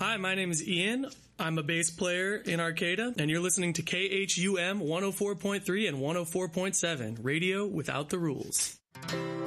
Hi, my name is Ian. I'm a bass player in Arcata, and you're listening to KHUM 104.3 and 104.7, radio without the rules.